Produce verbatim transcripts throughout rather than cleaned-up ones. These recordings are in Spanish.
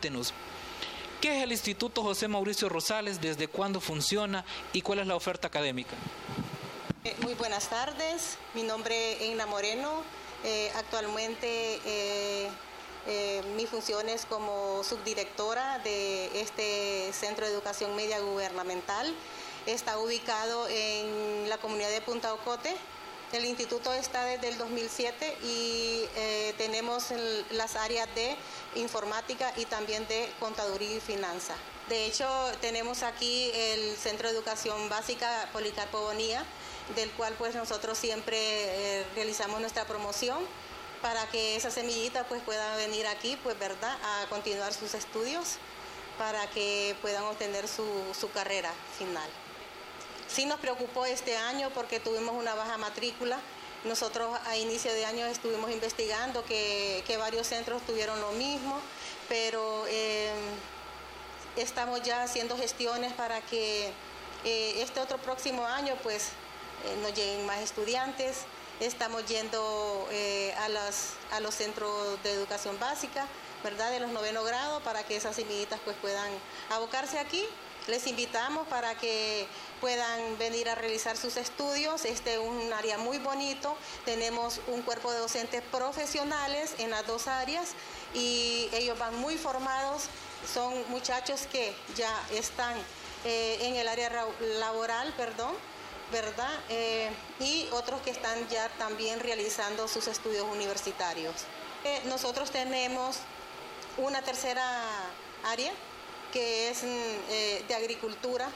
Cuéntenos, ¿qué es el Instituto José Mauricio Rosales? ¿Desde cuándo funciona? ¿Y cuál es la oferta académica? Eh, muy buenas tardes, mi nombre es Eina Moreno. Eh, actualmente eh, eh, mi función es como subdirectora de este Centro de Educación Media Gubernamental. Está ubicado en la comunidad de Punta Ocote. El instituto está desde el dos mil siete y eh, tenemos el, las áreas de informática y también de contaduría y finanza. De hecho, tenemos aquí el Centro de Educación Básica Policarpo Bonilla, del cual pues nosotros siempre eh, realizamos nuestra promoción para que esa semillita pues pueda venir aquí, pues verdad, a continuar sus estudios para que puedan obtener su, su carrera final. Sí nos preocupó este año porque tuvimos una baja matrícula. Nosotros a inicio de año estuvimos investigando que, que varios centros tuvieron lo mismo, pero eh, estamos ya haciendo gestiones para que eh, este otro próximo año pues eh, nos lleguen más estudiantes. Estamos yendo eh, a, las, a los centros de educación básica, ¿verdad?, de los noveno grados, para que esas semillitas pues puedan abocarse aquí. Les invitamos para que puedan venir a realizar sus estudios. Este es un área muy bonito. Tenemos un cuerpo de docentes profesionales en las dos áreas y ellos van muy formados. Son muchachos que ya están eh, en el área laboral, perdón, ¿verdad? Eh, y otros que están ya también realizando sus estudios universitarios. Eh, nosotros tenemos una tercera área que es eh, de agricultura,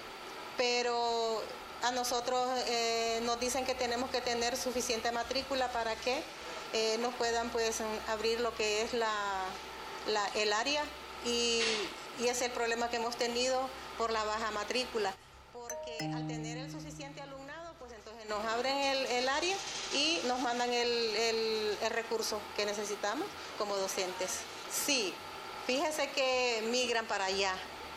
pero a nosotros eh, nos dicen que tenemos que tener suficiente matrícula para que eh, nos puedan pues abrir lo que es la, la, el área y, y ese es el problema que hemos tenido por la baja matrícula, porque al tener el suficiente alumnado, pues entonces nos abren el, el área y nos mandan el, el, el recurso que necesitamos como docentes. Sí. Fíjese que migran para allá.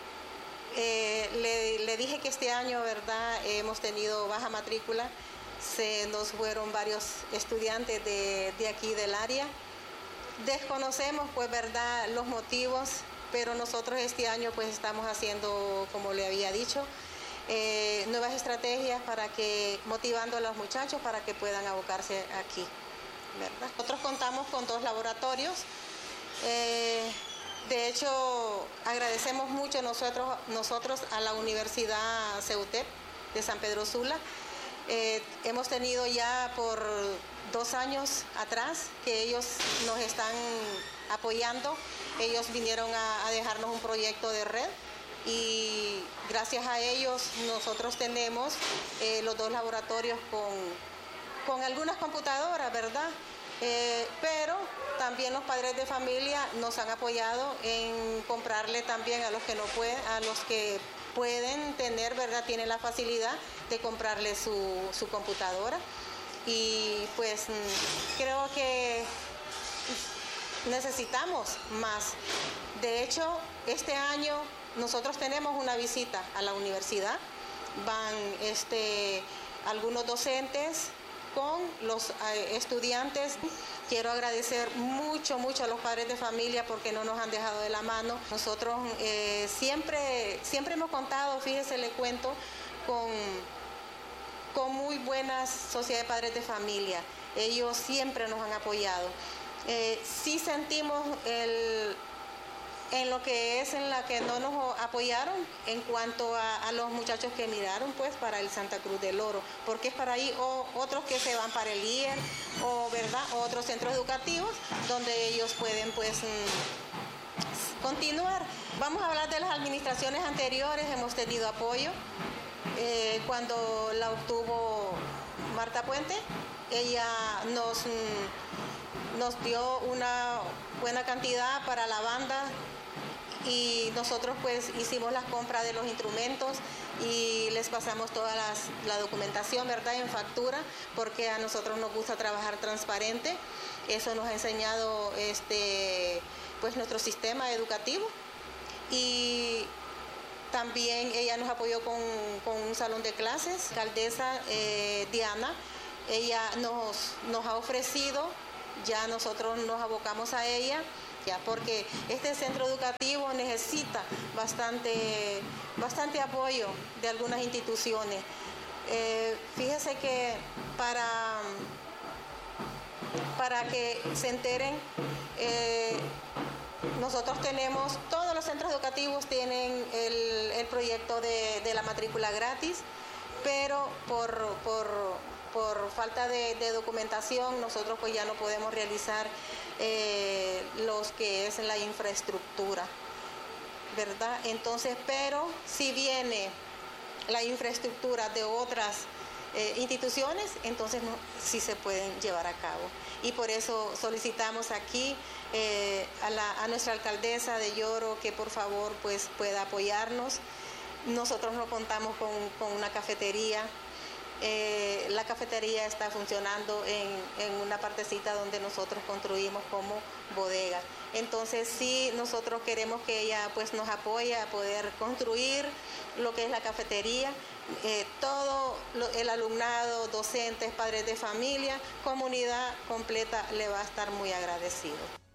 Eh, le, le dije que este año, ¿verdad?, hemos tenido baja matrícula. Se nos fueron varios estudiantes de, de aquí del área. Desconocemos, pues, ¿verdad?, los motivos, pero nosotros este año, pues, estamos haciendo, como le había dicho, eh, nuevas estrategias para que, motivando a los muchachos para que puedan abocarse aquí, ¿verdad? Nosotros contamos con dos laboratorios. Eh, De hecho, agradecemos mucho nosotros, nosotros a la Universidad CEUTEP de San Pedro Sula. Eh, hemos tenido ya por dos años atrás que ellos nos están apoyando. Ellos vinieron a, a dejarnos un proyecto de red y gracias a ellos nosotros tenemos eh, los dos laboratorios con, con algunas computadoras, ¿verdad? Eh, pero también los padres de familia nos han apoyado en comprarle también a los que no pueden, a los que pueden tener, ¿verdad?, tienen la facilidad de comprarle su, su computadora. Y pues creo que necesitamos más. De hecho, este año nosotros tenemos una visita a la universidad. Van este, algunos docentes con los eh, estudiantes. Quiero agradecer mucho, mucho a los padres de familia porque no nos han dejado de la mano. Nosotros eh, siempre, siempre hemos contado, fíjese, le cuento, con, con muy buenas sociedades de padres de familia. Ellos siempre nos han apoyado. Eh, sí sentimos el... en lo que es en la que no nos apoyaron en cuanto a, a los muchachos que miraron pues para el Santa Cruz del Oro, porque es para ahí, o otros que se van para el I E R o verdad o otros centros educativos donde ellos pueden pues mm, continuar. Vamos a hablar de las administraciones anteriores. Hemos tenido apoyo eh, cuando la obtuvo Marta Puente. Ella nos mm, nos dio una buena cantidad para la banda y nosotros pues hicimos la compra de los instrumentos y les pasamos toda las, la documentación, ¿verdad?, en factura, porque a nosotros nos gusta trabajar transparente. Eso nos ha enseñado este, pues nuestro sistema educativo. Y también ella nos apoyó con, con un salón de clases. La alcaldesa eh, Diana, ella nos, nos ha ofrecido, ya nosotros nos abocamos a ella, ya, porque este centro educativo necesita bastante, bastante apoyo de algunas instituciones. Eh, fíjese que para, para que se enteren, eh, nosotros tenemos, todos los centros educativos tienen el, el proyecto de, de la matrícula gratis, pero por, por, por falta de, de documentación nosotros pues ya no podemos realizar eh, los que es la infraestructura, ¿verdad? Entonces, pero si viene la infraestructura de otras eh, instituciones, entonces no, sí se pueden llevar a cabo. Y por eso solicitamos aquí eh, a, la, a nuestra alcaldesa de Yoro que por favor pues pueda apoyarnos. Nosotros no contamos con, con una cafetería. Eh, la cafetería está funcionando en, en una partecita donde nosotros construimos como bodega. Entonces sí, nosotros queremos que ella pues nos apoye a poder construir lo que es la cafetería. Eh, todo lo, el alumnado, docentes, padres de familia, comunidad completa le va a estar muy agradecido.